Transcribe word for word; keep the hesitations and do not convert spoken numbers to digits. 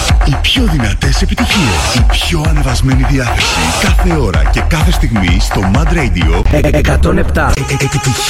Οι πιο δυνατές επιτυχίες. Η πιο ανεβασμένη διάθεση. Κάθε ώρα και κάθε στιγμή στο Mad Radio εκατόν επτά. Επιτυχίες